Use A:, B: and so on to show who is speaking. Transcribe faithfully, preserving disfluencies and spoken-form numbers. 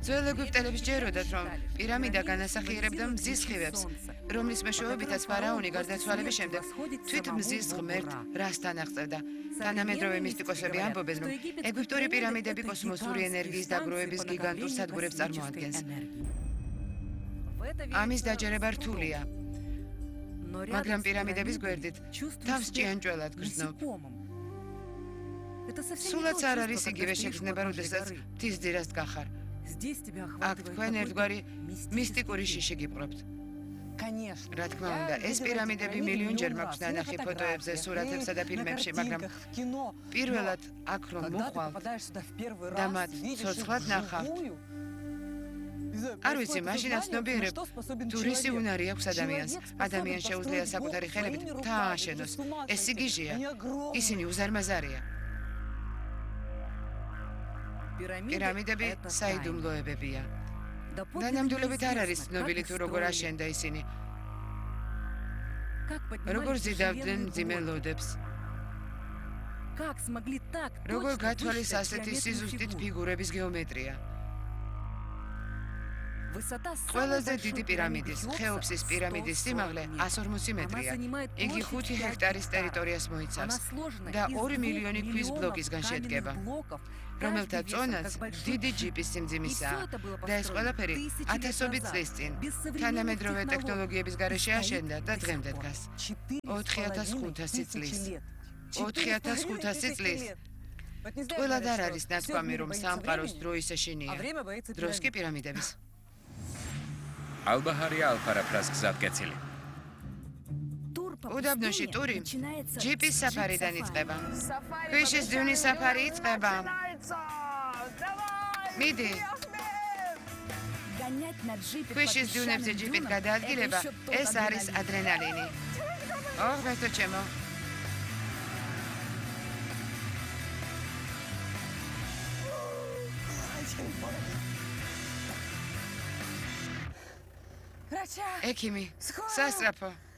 A: ძველ ეგვიპტელებს ჯეროდათ, რომ პირამიდა განასახიერებდა მზის სხივებს, რომლის მეშვეობითაც ფარაონი გარდაცვალების შემდეგ თვით მზის ღმერთ რასთან აღწევდა. თანამედროვე მისტიკოსები ამბობენ, რომ ეგვიპტური პირამიდები კოსმოსური ენერგიის დაგროვების გიგანტურ სადგურებს წარმოადგენს. ამის დაჯერება რთულია, მაგრამ პირამიდების გვერდით თავს ჭიანჭველად გრძნობ. სულაც არ არის იგივე შეგრძნება, როდესაც მთის ძირას გახარ. აქ თქვენ ერთგვარი მისტიკური შიში გიპყრობთ. რა თქმა უნდა, ეს პირამიდები მილიონჯერ მაქვს ნანახი ფოტოებზე, სურათებსა და ფილმებში, მაგრამ პირველად აქ რომ მოხვალ და მათ ცოცხლად ნახავთ, არ ვიცი, მაშინ აცნობიერებ, თუ რისი უნარი აქვს ადამიანს. ადამიანს შეუძლია საკუთარი ხელებით მთა ააშენოს. ეს სიგიჟეა, ისინი უზარმაზარია. პირამიდები საიდუმლოებებია. დანამდვილებით არ არის ცნობილი თუ როგორ აშენდა ისინი. როგორ ზიდავდნენ მძიმე ლოდებს. როგორ გათვალეს ასეთი სიზუსტით ფიგურების გეომეტრია. ყველაზე დიდი პირამიდის, ხეოფსის პირამიდის სიმაღლე ას ორმოცი მეტრია. იგი ხუთი ჰექტარის ტერიტორიას მოიცავს და ორი მილიონი ქვის ბლოკისგან შედგება, რომელთა წონაც დიდი ჯიპის სიმძიმისაა და ეს ყველაფერი ათასობით წლის წინ თანამედროვე ტექნოლოგიების გარეშე აშენდა და დღემდე დგას. ოთხი ათას ხუთასი წლის. ოთხი ათას ხუთასი წლის. ყველად არ არის ნათქვამი, რომ სამყაროს დრო ისე შინია. დროს კი პირამიდების.
B: ალბაჰარია ალფარაფრას გზატკეცილი.
A: უდაბნოში ტური ჯიპის საფარიდან იწყება. ქვიშის დივნის საფარი იწყება. მიდი. ქვიშის დივნებზე ჯიპით გადაადგილება, ეს არის ადრენალინი. ოღ, ბეთო ჩემო. ექიმი, სასწრაფო.